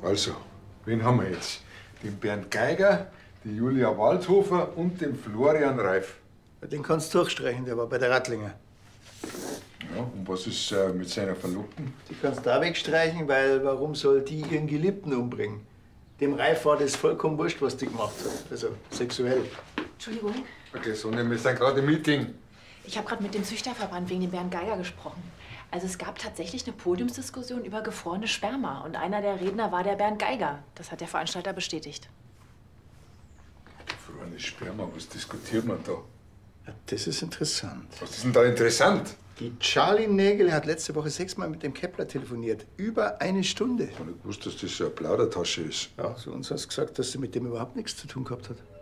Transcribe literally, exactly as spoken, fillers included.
Also, wen haben wir jetzt? Den Bernd Geiger, die Julia Waldhofer und den Florian Reif. Den kannst du durchstreichen, der war bei der Rattlinger. Ja, und was ist äh, mit seiner Verlobten? Die kannst du da wegstreichen, weil warum soll die ihren Geliebten umbringen? Dem Reif war das vollkommen wurscht, was die gemacht hat. Also sexuell. Entschuldigung, Okay, Sonja, wir sind gerade im Meeting. ich habe gerade mit dem Züchterverband wegen dem Bernd Geiger gesprochen. Also es gab tatsächlich eine Podiumsdiskussion über gefrorene Sperma. Und einer der Redner war der Bernd Geiger. Das hat der Veranstalter bestätigt. Gefrorene Sperma, was diskutiert man da? Ja, das ist interessant. Was ist denn da interessant? Die Charlie Nägel hat letzte Woche sechsmal mit dem Kepler telefoniert. Über eine Stunde. Ich hab nicht gewusst, dass das so eine Plaudertasche ist. Ja, so uns hast gesagt, dass sie mit dem überhaupt nichts zu tun gehabt hat.